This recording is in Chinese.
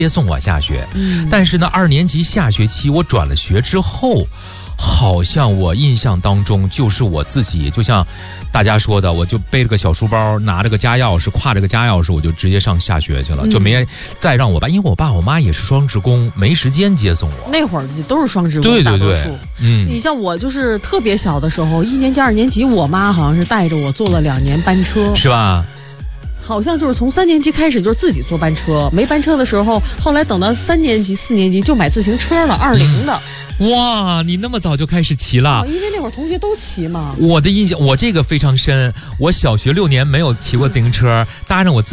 接送我下学。但是呢，2年级下学期我转了学之后，好像我印象当中就是我自己，就像大家说的，我就背着个小书包，拿着个家钥匙，挎着个家钥匙，我就直接上下学去了，就没再让我爸，因为我爸我妈也是双职工，没时间接送我。 那会儿都是双职工， 对对对， 你像我就是特别小的时候，1年级、2年级，我妈好像是带着我坐了2年班车， 是吧？ 好像就是从3年级开始就是自己坐班车，没班车的时候，后来等到3年级、4年级就买自行车了，20的。 哇，你那么早就开始骑了？ 因为那会儿同学都骑嘛。 我的印象，我这个非常深。我小学6年没有骑过自行车，搭上我自